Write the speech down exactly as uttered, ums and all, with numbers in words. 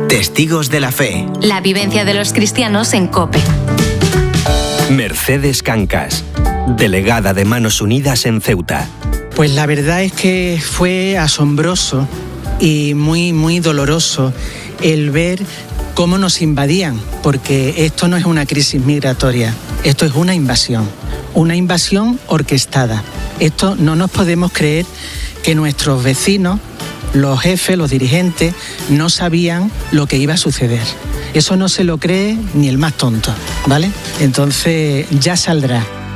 Testigos de la Fe. La vivencia de los cristianos en COPE. Mercedes Cancas, delegada de Manos Unidas en Ceuta. Pues la verdad es que fue asombroso y muy, muy doloroso el ver cómo nos invadían, porque esto no es una crisis migratoria, esto es una invasión, una invasión orquestada. Esto no nos podemos creer que nuestros vecinos, los jefes, los dirigentes, no sabían lo que iba a suceder. Eso no se lo cree ni el más tonto, ¿vale? Entonces ya saldrá.